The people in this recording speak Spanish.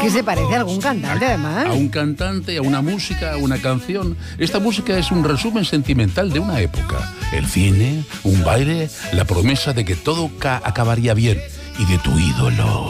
que se parece a algún cantante, además. A un cantante, a una música, a una canción. Esta música es un resumen sentimental de una época. El cine, un baile, la promesa de que todo acabaría bien y de tu ídolo.